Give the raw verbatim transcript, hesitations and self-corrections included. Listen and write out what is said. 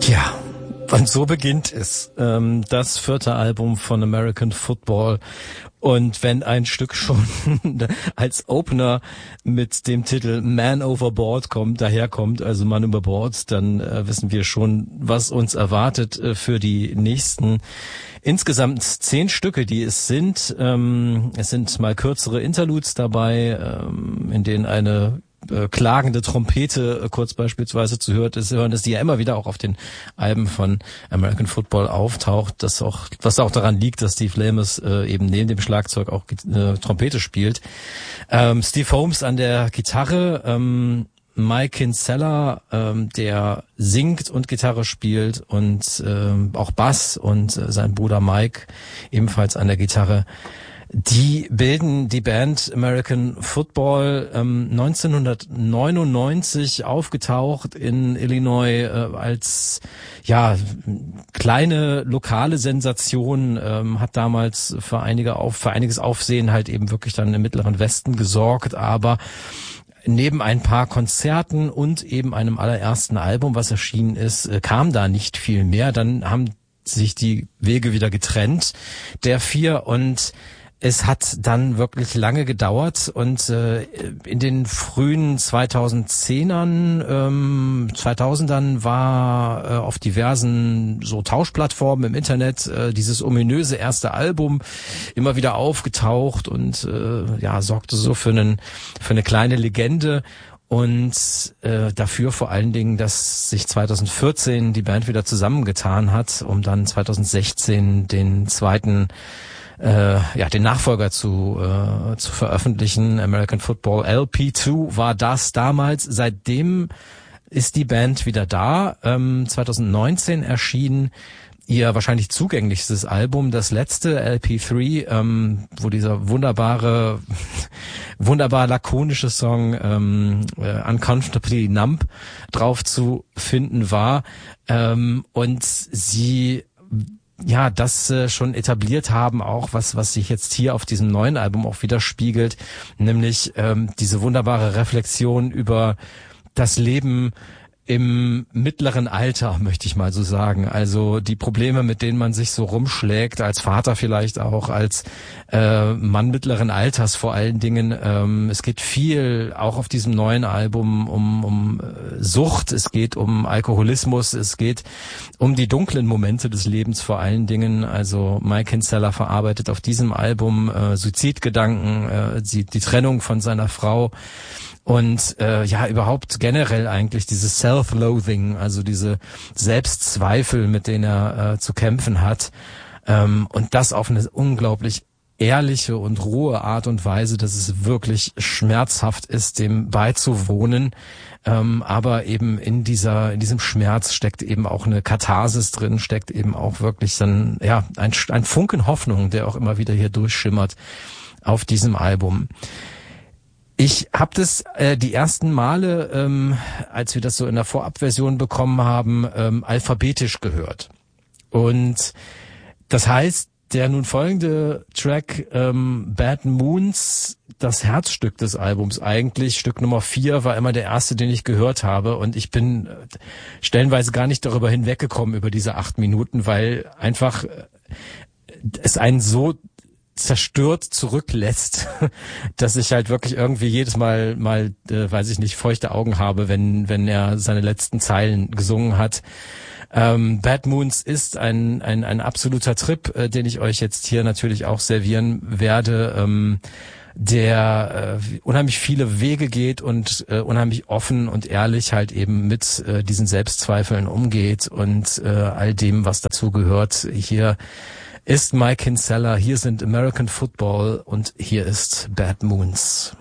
Ja, und so beginnt es, ähm, das vierte Album von American Football. Und wenn ein Stück schon als Opener mit dem Titel Man Overboard kommt, daherkommt, also Mann über Bord, dann äh, wissen wir schon, was uns erwartet äh, für die nächsten insgesamt zehn Stücke, die es sind. Ähm, es sind mal kürzere Interludes dabei, ähm, in denen eine äh, klagende Trompete äh, kurz beispielsweise zu hören ist, hören ist, die ja immer wieder auch auf den Alben von American Football auftaucht, das auch, was auch daran liegt, dass Steve Lamus äh, eben neben dem Schlagzeug auch äh, Trompete spielt. Ähm, Steve Holmes an der Gitarre, ähm, Mike Kinsella, ähm, der singt und Gitarre spielt und ähm, auch Bass, und äh, sein Bruder Mike ebenfalls an der Gitarre. Die bilden die Band American Football, ähm, neunzehnhundertneunundneunzig aufgetaucht in Illinois äh, als ja kleine lokale Sensation, ähm, hat damals für einige auf, für einiges Aufsehen halt eben wirklich dann im Mittleren Westen gesorgt, aber neben ein paar Konzerten und eben einem allerersten Album, was erschienen ist, äh, kam da nicht viel mehr. Dann haben sich die Wege wieder getrennt, der vier, und es hat dann wirklich lange gedauert, und äh, in den frühen zweitausendzehnern, ähm, zweitausendern war äh, auf diversen so Tauschplattformen im Internet äh, dieses ominöse erste Album immer wieder aufgetaucht und äh, ja sorgte so für einen für eine kleine Legende. Und äh, dafür vor allen Dingen, dass sich zweitausendvierzehn die Band wieder zusammengetan hat, um dann zweitausendsechzehn den zweiten Äh, ja, den Nachfolger zu äh, zu veröffentlichen. American Football L P zwei war das damals. Seitdem ist die Band wieder da. Ähm, zweitausendneunzehn erschien ihr wahrscheinlich zugänglichstes Album, das letzte L P drei, ähm, wo dieser wunderbare, wunderbar lakonische Song ähm, äh, Uncomfortably Numb drauf zu finden war. Ähm, und sie ja, das äh, schon etabliert haben, auch was was sich jetzt hier auf diesem neuen Album auch widerspiegelt, nämlich ähm, diese wunderbare Reflexion über das Leben im mittleren Alter, möchte ich mal so sagen. Also die Probleme, mit denen man sich so rumschlägt, als Vater vielleicht auch, als äh, Mann mittleren Alters vor allen Dingen. Ähm, es geht viel, auch auf diesem neuen Album, um, um äh, Sucht, es geht um Alkoholismus, es geht um die dunklen Momente des Lebens vor allen Dingen. Also Mike Kinsella verarbeitet auf diesem Album äh, Suizidgedanken, äh, die, die Trennung von seiner Frau. Und äh, ja, überhaupt generell eigentlich dieses Self-Loathing, also diese Selbstzweifel, mit denen er äh, zu kämpfen hat. Ähm, und das auf eine unglaublich ehrliche und rohe Art und Weise, dass es wirklich schmerzhaft ist, dem beizuwohnen. Ähm, aber eben in dieser, in diesem Schmerz steckt eben auch eine Katharsis drin, steckt eben auch wirklich dann, ja, ein, ein Funken Hoffnung, der auch immer wieder hier durchschimmert auf diesem Album. Ich habe das äh, die ersten Male, ähm, als wir das so in der Vorabversion bekommen haben, ähm, alphabetisch gehört. Und das heißt, der nun folgende Track, ähm, Bad Moons, das Herzstück des Albums eigentlich, Stück Nummer vier, war immer der erste, den ich gehört habe. Und ich bin äh, stellenweise gar nicht darüber hinweggekommen, über diese acht Minuten, weil einfach äh, es einen so zerstört zurücklässt, dass ich halt wirklich irgendwie jedes Mal mal äh, weiß ich nicht, feuchte Augen habe, wenn wenn er seine letzten Zeilen gesungen hat. Ähm, Bad Moons ist ein ein ein absoluter Trip, äh, den ich euch jetzt hier natürlich auch servieren werde, ähm, der äh, unheimlich viele Wege geht und äh, unheimlich offen und ehrlich halt eben mit äh, diesen Selbstzweifeln umgeht und äh, all dem, was dazu gehört. Hier ist Mike Kinsella, hier sind American Football und hier ist Bad Moons.